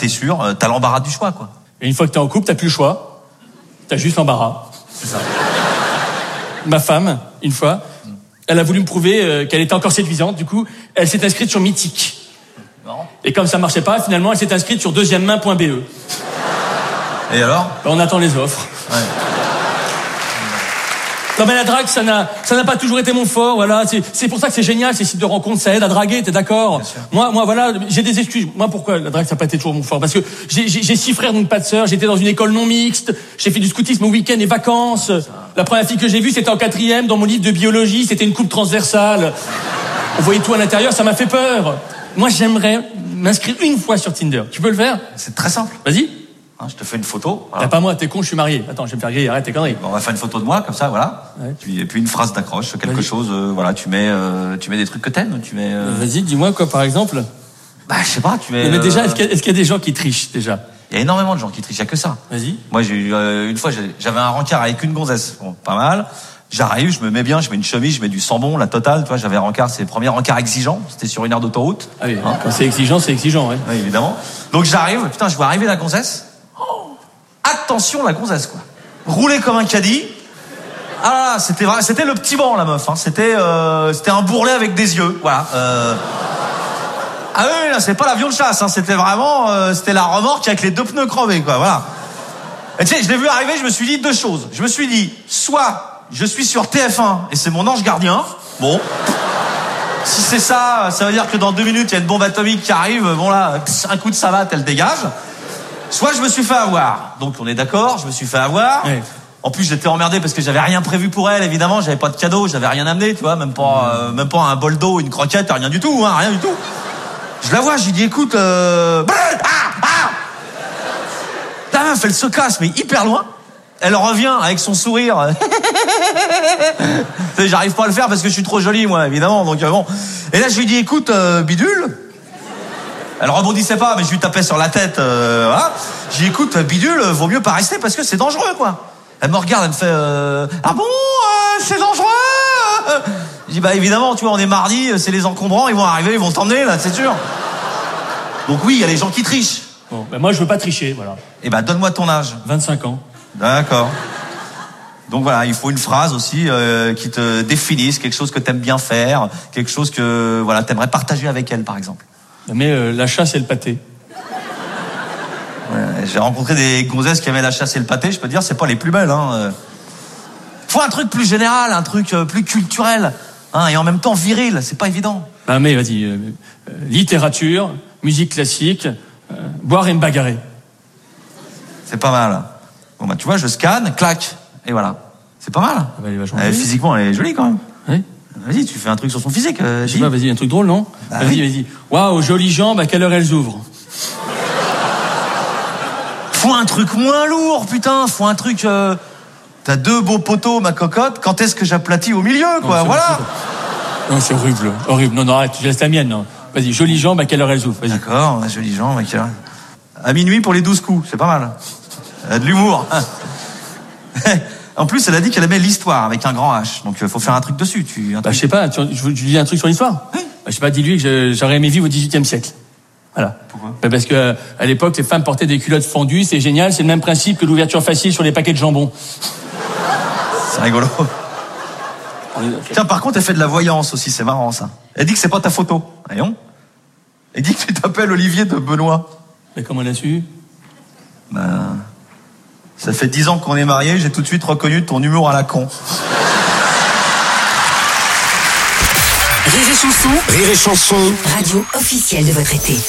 t'es sûr, t'as l'embarras du choix, quoi. Et une fois que t'es en couple, t'as plus le choix. T'as juste l'embarras. C'est ça. Ma femme, une fois, elle a voulu me prouver qu'elle était encore séduisante. Du coup, elle s'est inscrite sur Mythique. Non. Et comme ça marchait pas, finalement, elle s'est inscrite sur deuxièmemain.be. Et alors? On attend les offres. Ouais. Non mais la drague, ça n'a pas toujours été mon fort, voilà. C'est pour ça que c'est génial, ces sites de rencontres, ça aide à draguer, t'es d'accord? Moi, voilà, j'ai des excuses. Moi, pourquoi la drague, ça n'a pas été toujours mon fort? Parce que j'ai 6 frères, donc pas de sœurs, j'étais dans une école non mixte, j'ai fait du scoutisme au week-end et vacances. La première fille que j'ai vue, c'était en 4e, dans mon livre de biologie, c'était une coupe transversale. On voyait tout à l'intérieur, ça m'a fait peur. Moi, j'aimerais m'inscrire une fois sur Tinder. Tu peux le faire? C'est très simple. Vas-y. Je te fais une photo. Voilà. Pas moi, t'es con, je suis marié. Attends, je vais me faire griller, arrête tes conneries. Bon, on va faire une photo de moi, comme ça, voilà. Ouais. Et puis une phrase d'accroche, quelque chose, voilà, tu mets des trucs que t'aimes, tu mets... Vas-y, dis-moi quoi, par exemple? Bah, je sais pas, tu mets... Mais déjà, est-ce qu'il y a des gens qui trichent, déjà? Il y a énormément de gens qui trichent, il y a que ça. Vas-y. Moi, j'ai eu, une fois, j'avais un rencard avec une gonzesse. Bon, pas mal. J'arrive, je me mets bien, je mets une chemise, je mets du sambon, la totale, tu vois, j'avais un rencard, c'est le premier rencard exigeant, c'était sur une aire d'autoroute. Ah oui, quand c'est exigeant, ouais. Oui, évidemment. Donc j'arrive, putain, je vois arriver la gonzesse. Attention la gonzesse, quoi. Roulée comme un caddie. Ah, c'était le petit banc, la meuf, hein. C'était un bourrelet avec des yeux, voilà. Ah oui, là, c'est pas l'avion de chasse, hein. C'était vraiment, c'était la remorque avec les 2 pneus crevés, quoi, voilà. Et tu sais, je l'ai vu arriver, je me suis dit 2 choses. Je me suis dit, soit je suis sur TF1 et c'est mon ange gardien. Bon. Si c'est ça, ça veut dire que dans 2 minutes, il y a une bombe atomique qui arrive. Bon là, un coup de savate, elle dégage. Soit je me suis fait avoir. Donc on est d'accord, je me suis fait avoir. Oui. En plus, j'étais emmerdé parce que j'avais rien prévu pour elle, évidemment. J'avais pas de cadeau, j'avais rien amené, tu vois. Même pas un bol d'eau, une croquette, rien du tout, hein, rien du tout. Je la vois, je lui dis, écoute, La meuf, elle se casse, mais hyper loin. Elle revient avec son sourire. J'arrive pas à le faire parce que je suis trop jolie, moi, évidemment. Donc bon. Et là, je lui dis, écoute, bidule. Elle rebondissait pas, mais je lui tapais sur la tête. Voilà. J'ai dit, écoute, bidule, vaut mieux pas rester parce que c'est dangereux, quoi. Elle me regarde, elle me fait, ah bon, c'est dangereux. Je dis, bah évidemment, tu vois, on est mardi, c'est les encombrants, ils vont arriver, ils vont t'emmener, là, c'est sûr. Donc oui, il y a les gens qui trichent. Bon, ben moi, je veux pas tricher, voilà. Eh ben, donne-moi ton âge. 25 ans. D'accord. Donc voilà, il faut une phrase aussi qui te définisse, quelque chose que t'aimes bien faire, quelque chose que voilà t'aimerais partager avec elle, par exemple. Mais la chasse et le pâté. Ouais, j'ai rencontré des gonzesses qui aimaient la chasse et le pâté, je peux te dire, c'est pas les plus belles. Hein. Faut un truc plus général, un truc plus culturel, hein, et en même temps viril, c'est pas évident. Bah mais vas-y, littérature, musique classique, boire et me bagarrer. C'est pas mal. Bon bah tu vois, je scanne, clac, et voilà. C'est pas mal. Ah bah, elle est vachement jolie. Physiquement, elle est jolie quand même. Oui. Vas-y, tu fais un truc sur son physique. Je sais pas, vas-y, un truc drôle, non? Bah, vas-y, vas-y. Waouh, jolies jambes, à quelle heure elles ouvrent? Faut un truc moins lourd, putain. Faut un truc... T'as 2 beaux poteaux, ma cocotte. Quand est-ce que j'aplatis au milieu, quoi? Non, voilà. Non, c'est horrible. Horrible. Non, arrête, tu laisses la mienne, non. Vas-y, jolies jambes, à quelle heure elles ouvrent? Vas-y. D'accord, jolies jambes, à quelle heure? À minuit pour les 12 coups, c'est pas mal. Elle a de l'humour. En plus, elle a dit qu'elle aimait l'histoire avec un grand H. Donc, faut faire un truc dessus. Je sais pas, tu dis un truc sur l'histoire? Oui. Je sais pas, dis-lui que j'aurais aimé vivre au XVIIIe siècle. Voilà. Pourquoi? Parce que à l'époque, les femmes portaient des culottes fendues, c'est génial, c'est le même principe que l'ouverture facile sur les paquets de jambon. C'est rigolo. Tiens, par contre, elle fait de la voyance aussi, c'est marrant ça. Elle dit que c'est pas ta photo. Voyons. Elle dit que tu t'appelles Olivier de Benoît. Mais comment elle a su? Ça fait 10 ans qu'on est mariés, j'ai tout de suite reconnu ton humour à la con. Rire et chanson. Rire et chanson. Radio officielle de votre été.